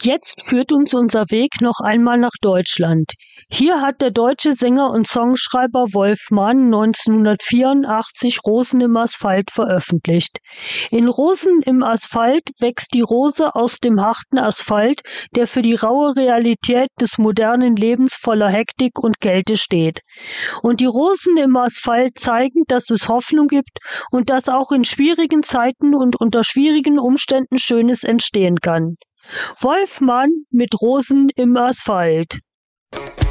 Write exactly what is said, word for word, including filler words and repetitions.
Jetzt führt uns unser Weg noch einmal nach Deutschland. Hier hat der deutsche Sänger und Songschreiber Wolf Mann neunzehnhundertvierundachtzig Rosen im Asphalt veröffentlicht. In Rosen im Asphalt wächst die Rose aus dem harten Asphalt, der für die raue Realität des modernen Lebens voller Hektik und Kälte steht. Und die Rosen im Asphalt zeigen, dass es Hoffnung gibt und dass auch in schwierigen Zeiten und unter schwierigen Umständen Schönes entstehen kann. Wolf Mann mit Rosen im Asphalt.